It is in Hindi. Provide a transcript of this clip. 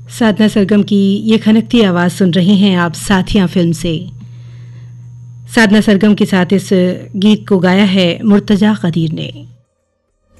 साधना सरगम की ये खनकती आवाज़ सुन रहे हैं आप साथियां फिल्म से। साधना सरगम के साथ इस गीत को गाया है मुर्तजा कदीर ने।